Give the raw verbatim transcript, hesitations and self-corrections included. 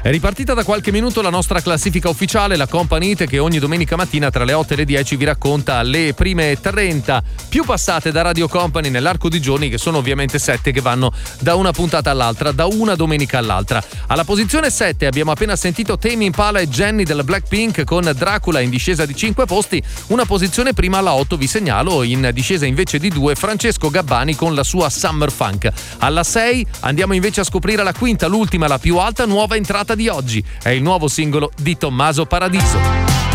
È ripartita da qualche minuto la nostra classifica ufficiale, la Company Hit, che ogni domenica mattina tra le otto e le dieci vi racconta le prime trenta più passate da Radio Company nell'arco di giorni, che sono ovviamente sette che vanno da una puntata all'altra, da una domenica all'altra. Alla posizione sette abbiamo appena sentito Tame Impala e Jenny della Blackpink con Dracula in discesa di cinque posti. Una posizione prima alla otto vi segnalo, in discesa invece di due, Francesco Gabbani con la sua Summer Funk. Alla sei andiamo invece a scoprire la quinta, l'ultima, la più alta nuova entrata di oggi. È il nuovo singolo di Tommaso Paradiso.